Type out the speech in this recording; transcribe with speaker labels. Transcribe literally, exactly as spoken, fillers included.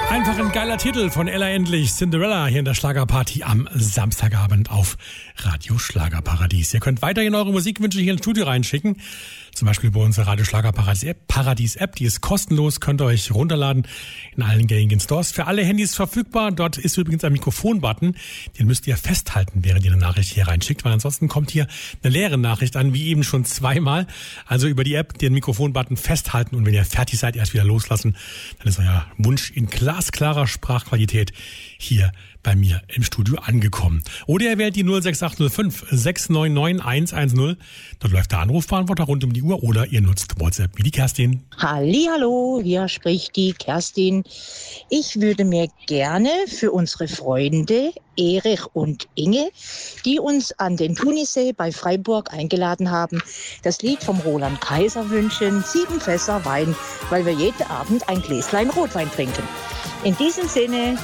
Speaker 1: Einfach ein geiler Titel von Ella Endlich, Cinderella, hier in der Schlagerparty am Samstagabend auf Radio Schlagerparadies. Ihr könnt weiterhin eure Musikwünsche hier ins Studio reinschicken, zum Beispiel über unsere Radio Schlagerparadies App, Paradies App, die ist kostenlos, könnt ihr euch runterladen in allen gängigen Stores. Für alle Handys verfügbar, dort ist übrigens ein Mikrofon-Button, den müsst ihr festhalten, während ihr eine Nachricht hier reinschickt, weil ansonsten kommt hier eine leere Nachricht an, wie eben schon zweimal. Also über die App den Mikrofon-Button festhalten und wenn ihr fertig seid, erst wieder loslassen, dann ist euer Wunsch in glasklarer Sprachqualität hier bei mir im Studio angekommen. Oder ihr wählt die null sechs acht null fünf sechs neun neun eins eins null. Dort läuft der Anrufbeantworter rund um die Uhr oder ihr nutzt WhatsApp wie die Kerstin.
Speaker 2: Hallihallo, hier spricht die Kerstin. Ich würde mir gerne für unsere Freunde Erich und Inge, die uns an den Thunisee bei Freiburg eingeladen haben, das Lied vom Roland Kaiser wünschen, sieben Fässer Wein, weil wir jeden Abend ein Gläslein Rotwein trinken. In diesem Sinne,